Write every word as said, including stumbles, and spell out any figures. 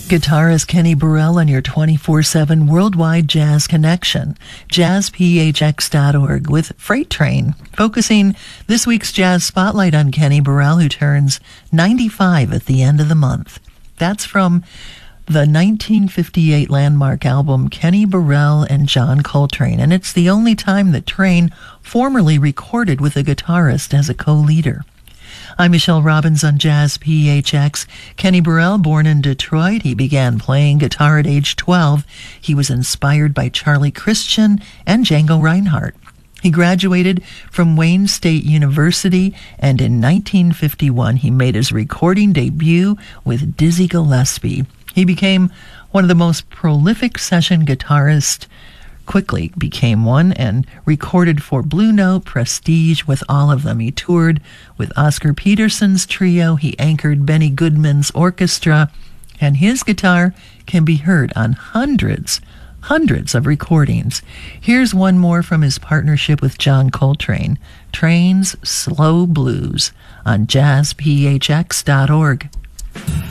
Guitarist Kenny Burrell on your twenty-four seven worldwide jazz connection. jazz p h x dot org with Freight Train, focusing this week's Jazz Spotlight on Kenny Burrell, who turns ninety-five at the end of the month. That's from the nineteen fifty-eight landmark album Kenny Burrell and John Coltrane, and it's the only time that Train formerly recorded with a guitarist as a co-leader. I'm Michelle Robbins on Jazz P H X. Kenny Burrell, born in Detroit, he began playing guitar at age twelve. He was inspired by Charlie Christian and Django Reinhardt. He graduated from Wayne State University, and in nineteen fifty-one he made his recording debut with Dizzy Gillespie. He became one of the most prolific session guitarists, quickly became one, and recorded for Blue Note, Prestige, with all of them. He toured with Oscar Peterson's trio. He anchored Benny Goodman's orchestra, and his guitar can be heard on hundreds, hundreds of recordings. Here's one more from his partnership with John Coltrane, Train's Slow Blues, on jazz p h x dot org.